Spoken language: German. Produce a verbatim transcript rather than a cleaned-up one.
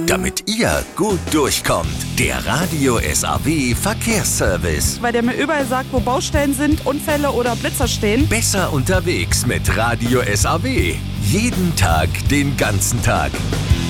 Damit ihr gut durchkommt. Der Radio S A W Verkehrsservice. Weil der mir überall sagt, wo Baustellen sind, Unfälle oder Blitzer stehen. Besser unterwegs mit Radio S A W. Jeden Tag, den ganzen Tag.